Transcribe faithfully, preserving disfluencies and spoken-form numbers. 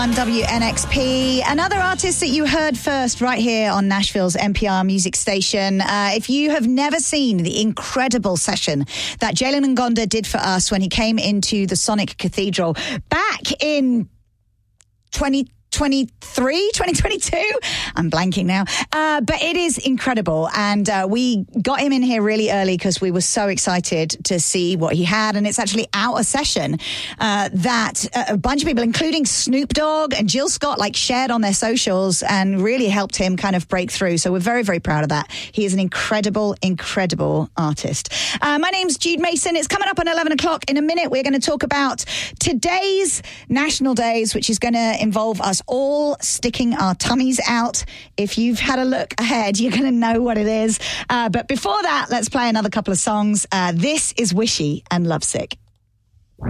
On W N X P, another artist that you heard first right here on Nashville's N P R music station. Uh, if you have never seen the incredible session that Jalen Ngonda did for us when he came into the Sonic Cathedral back in twenty twenty-three, twenty twenty-two. I'm blanking now. Uh, but it is incredible. And uh, we got him in here really early because we were so excited to see what he had. And it's actually out a session uh, that a bunch of people, including Snoop Dogg and Jill Scott, like shared on their socials and really helped him kind of break through. So we're very, very proud of that. He is an incredible, incredible artist. Uh, my name's Jude Mason. It's coming up on eleven o'clock. In a minute, we're going to talk about today's National Days, which is going to involve us all sticking our tummies out. If you've had a look ahead, you're going to know what it is. Uh, but before that, let's play another couple of songs. Uh, this is Wishy and Lovesick.